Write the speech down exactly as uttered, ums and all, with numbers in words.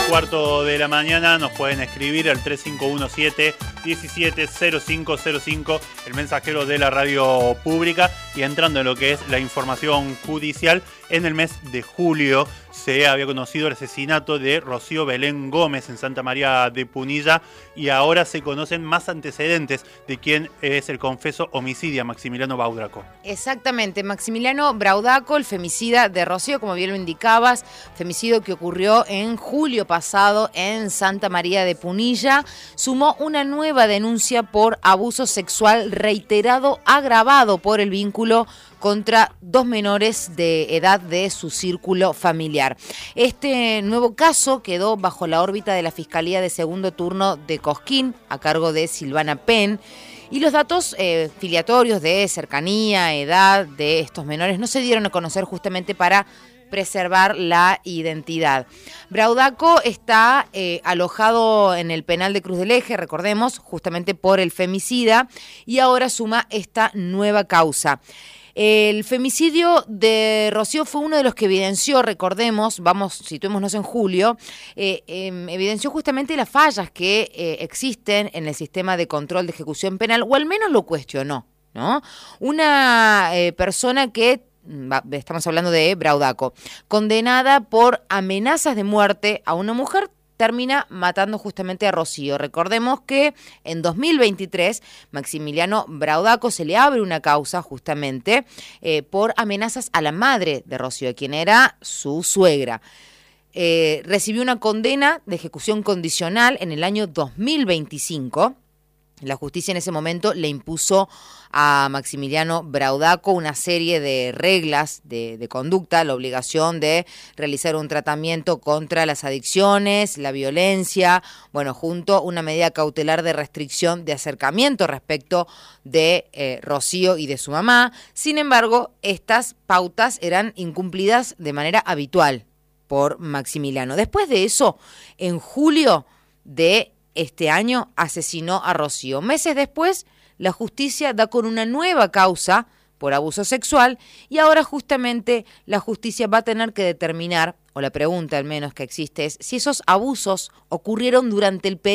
cuarto de la mañana. Nos pueden escribir al tres cinco uno siete, diecisiete cero cinco cero cinco, el mensajero de la radio pública. Y entrando en lo que es la información judicial, en el mes de julio se había conocido el asesinato de Rocío Belén Gómez en Santa María de Punilla, y ahora se conocen más antecedentes de quién es el confeso homicida, Maximiliano Braudaco. Exactamente, Maximiliano Braudaco, el femicida de Rocío, como bien lo indicabas, femicidio que ocurrió en julio pasado en Santa María de Punilla, sumó una nueva denuncia por abuso sexual reiterado agravado por el vínculo contra dos menores de edad de su círculo familiar. Este nuevo caso quedó bajo la órbita de la Fiscalía de Segundo Turno de Cosquín, a cargo de Silvana Penn, y los datos eh, filiatorios de cercanía, edad de estos menores no se dieron a conocer justamente para preservar la identidad. Braudaco está eh, alojado en el penal de Cruz del Eje, recordemos, justamente por el femicida, y ahora suma esta nueva causa. El femicidio de Rocío fue uno de los que evidenció, recordemos, vamos, situémonos en julio, eh, eh, evidenció justamente las fallas que eh, existen en el sistema de control de ejecución penal, o al menos lo cuestionó, ¿no? Una eh, persona que, estamos hablando de Braudaco, condenada por amenazas de muerte a una mujer, termina matando justamente a Rocío. Recordemos que en dos mil veintitrés Maximiliano Braudaco se le abre una causa justamente eh, por amenazas a la madre de Rocío, quien era su suegra. Eh, recibió una condena de ejecución condicional en el año dos mil veinticinco. La justicia en ese momento le impuso a Maximiliano Braudaco una serie de reglas de, de conducta, la obligación de realizar un tratamiento contra las adicciones, la violencia, bueno, junto a una medida cautelar de restricción de acercamiento respecto de eh, Rocío y de su mamá. Sin embargo, estas pautas eran incumplidas de manera habitual por Maximiliano. Después de eso, en julio de este año asesinó a Rocío. Meses después, la justicia da con una nueva causa por abuso sexual, y ahora justamente la justicia va a tener que determinar, o la pregunta al menos que existe es, si esos abusos ocurrieron durante el periodo